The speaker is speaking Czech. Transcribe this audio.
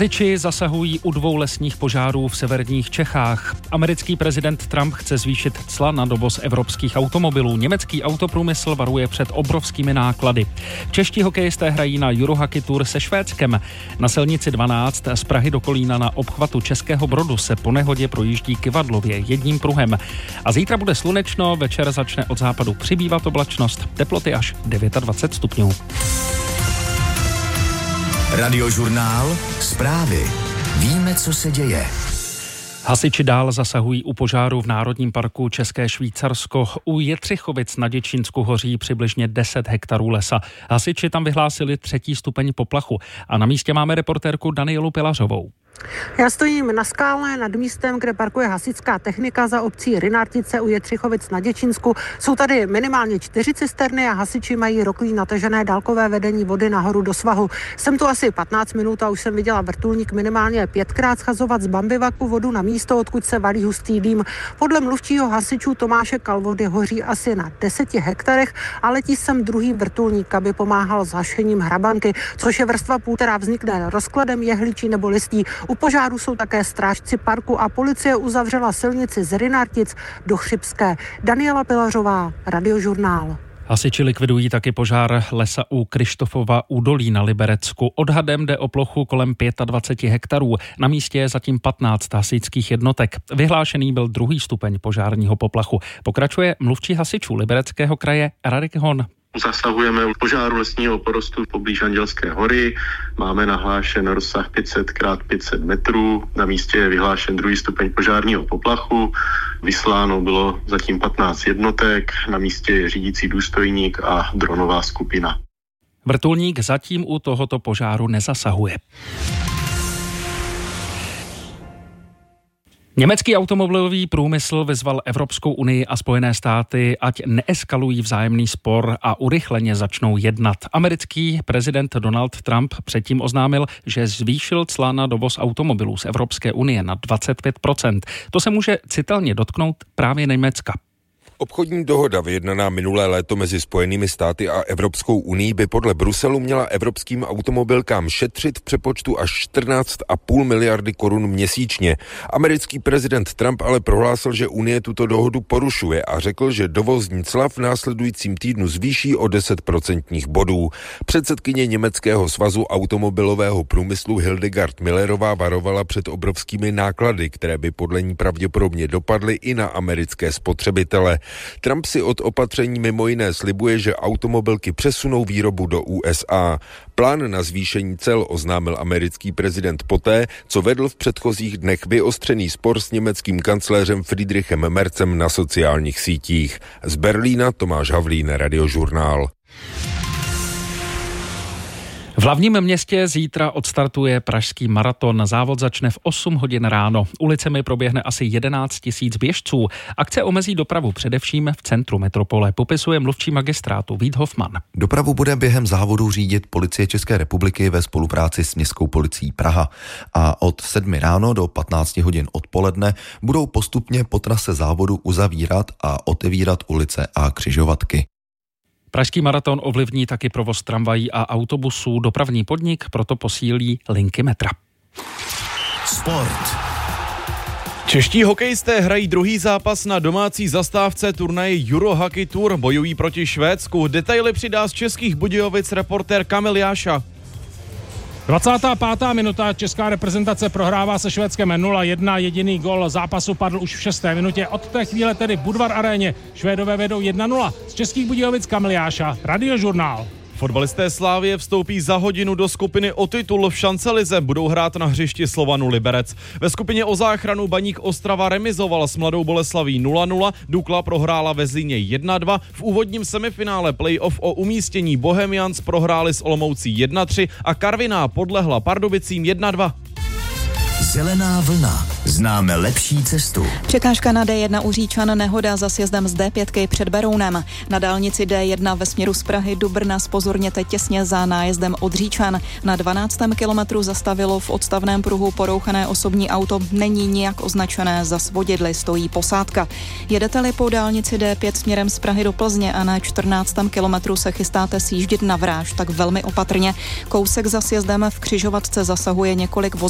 Hasiči zasahují u 2 lesních požárů v severních Čechách. Americký prezident Trump chce zvýšit cla na dovoz evropských automobilů. Německý autoprůmysl varuje před obrovskými náklady. Čeští hokejisté hrají na Eurohockey Tour se Švédskem. Na silnici 12 z Prahy do Kolína na obchvatu Českého Brodu se po nehodě projíždí kyvadlově jedním pruhem. A zítra bude slunečno, večer začne od západu přibývat oblačnost, teploty až 29 stupňů. Radiožurnál, zprávy. Víme, co se děje. Hasiči dál zasahují u požáru v Národním parku České Švýcarsko. U Jetřichovic na Děčínsku hoří přibližně 10 hektarů lesa. Hasiči tam vyhlásili 3. stupeň poplachu. A na místě máme reportérku Danielu Pilařovou. Já stojím na skále nad místem, kde parkuje hasičská technika za obcí Rynartice u Jetřichovic na Děčínsku. Jsou tady minimálně 4 cisterny a hasiči mají roklí natažené dálkové vedení vody nahoru do svahu. Jsem tu asi 15 minut a už jsem viděla vrtulník minimálně 5krát schazovat z bambivaku vodu na místo, odkud se valí hustý dým. Podle mluvčího hasičů Tomáše Kalvody hoří asi na 10 hektarech a letí sem druhý vrtulník, aby pomáhal s hašením hrabanky, což je vrstva půd, která vznikne rozkladem jehličí nebo listí. U požáru jsou také strážci parku a policie uzavřela silnici z Rynartic do Chřibské. Daniela Pilařová, Radiožurnál. Hasiči likvidují taky požár lesa u Krištofova údolí na Liberecku. Odhadem jde o plochu kolem 25 hektarů. Na místě je zatím 15 hasičských jednotek. Vyhlášený byl 2. stupeň požárního poplachu. Pokračuje mluvčí hasičů Libereckého kraje Radek Hon. Zasahujeme u požáru lesního porostu poblíž Andělské hory. Máme nahlášen rozsah 500 x 500 metrů. Na místě je vyhlášen 2. stupeň požárního poplachu. Vysláno bylo zatím 15 jednotek. Na místě je řídící důstojník a dronová skupina. Vrtulník zatím u tohoto požáru nezasahuje. Německý automobilový průmysl vyzval Evropskou unii a Spojené státy, ať neeskalují vzájemný spor a urychleně začnou jednat. Americký prezident Donald Trump předtím oznámil, že zvýšil cla na dovoz automobilů z Evropské unie na 25%. To se může citelně dotknout právě Německa. Obchodní dohoda vyjednaná minulé léto mezi Spojenými státy a Evropskou unií by podle Bruselu měla evropským automobilkám šetřit v přepočtu až 14,5 miliardy korun měsíčně. Americký prezident Trump ale prohlásil, že Unie tuto dohodu porušuje a řekl, že dovozní cla v následujícím týdnu zvýší o 10% bodů. Předsedkyně Německého svazu automobilového průmyslu Hildegard Millerová varovala před obrovskými náklady, které by podle ní pravděpodobně dopadly i na americké spotřebitele. Trump si od opatření mimo jiné slibuje, že automobilky přesunou výrobu do USA. Plán na zvýšení cel oznámil americký prezident poté, co vedl v předchozích dnech vyostřený spor s německým kancléřem Friedrichem Merzem na sociálních sítích. Z Berlína Tomáš Havlín, Radiožurnál. V hlavním městě zítra odstartuje pražský maraton. Závod začne v 8 hodin ráno. Ulicemi proběhne asi 11 000 běžců. Akce omezí dopravu především v centru metropole, popisuje mluvčí magistrátu Vít Hofman. Dopravu bude během závodu řídit Policie České republiky ve spolupráci s Městskou policií Praha. A od 7 ráno do 15 hodin odpoledne budou postupně po trase závodu uzavírat a otevírat ulice a křižovatky. Pražský maraton ovlivní taky provoz tramvají a autobusů. Dopravní podnik proto posílí linky metra. Sport. Čeští hokejisté hrají druhý zápas na domácí zastávce turnaje Eurohockey Tour. Bojují proti Švédsku. Detaily přidá z Českých Budějovic reportér Kamil Jáša. 25. minuta, česká reprezentace prohrává se Švédskem 0-1, jediný gól zápasu padl už v 6. minutě, od té chvíle tedy v Budvar aréně, Švédové vedou 1-0, z Českých Budějovic Kamil Jáša, Radiožurnál. Fotbalisté Slávie vstoupí za hodinu do skupiny o titul v Šancelize, budou hrát na hřišti Slovanu Liberec. Ve skupině o záchranu Baník Ostrava remizoval s Mladou Boleslaví 0-0, Dukla prohrála ve Zlíně 1-2, v úvodním semifinále playoff o umístění Bohemians prohráli s Olomoucí 1-3 a Karviná podlehla Pardubicím 1-2. Zelená vlna. Známe lepší cestu. Překážka na D1 u Říčan, nehoda za sjezdem z D5 před Berounem. Na dálnici D1 ve směru z Prahy do Brna zpozorněte těsně za nájezdem od Říčan. Na 12. kilometru zastavilo v odstavném pruhu porouchané osobní auto. Není nijak označené, za svodidly stojí posádka. Jedete-li po dálnici D5 směrem z Prahy do Plzně a na 14. kilometru se chystáte sjíždět na Vráž, tak velmi opatrně. Kousek za sjezdem v křižovatce zasahuje několik vozidel.